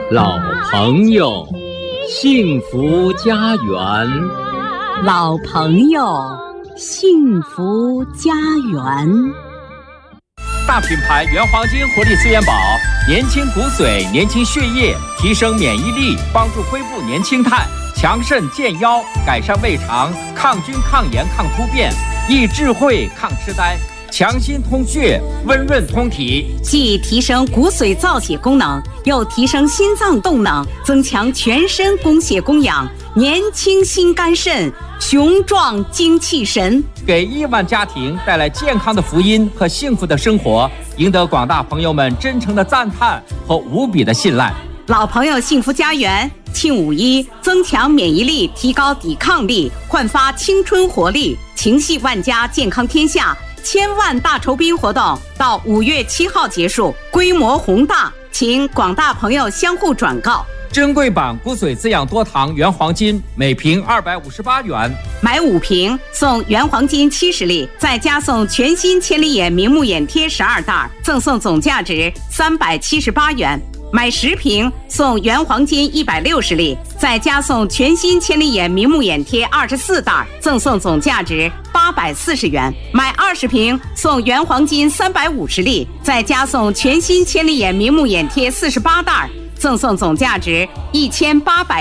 老朋友，幸福家园。 老朋友，幸福家园。 大品牌原黄金活力资源宝，年轻骨髓，年轻血液，提升免疫力，帮助恢复年轻态，强肾健腰，改善胃肠，抗菌抗炎抗突变，益智慧抗痴呆，强心通血，温润通体， 既提升骨髓造血功能，又提升心脏动能，增强全身供血供氧，年轻心肝肾，雄壮精气神， 给亿万家庭带来健康的福音和幸福的生活，赢得广大朋友们真诚的赞叹和无比的信赖。 老朋友幸福家园庆5·1，增强免疫力，提高抵抗力，焕发青春活力，情系万家，健康天下。1000万大酬宾活动到5月7号结束，规模宏大，请广大朋友相互转告。 珍贵版骨髓滋养多糖原黄金每瓶258元， 买5瓶送原黄金70粒，再加送全新千里眼明目眼贴12袋，赠送总价值378元。买10瓶送原黄金160粒，再加送全新千里眼明目眼贴24袋，赠送总价值840元。买20瓶送原黄金350粒，再加送全新千里眼明目眼贴48袋，赠送总价值1800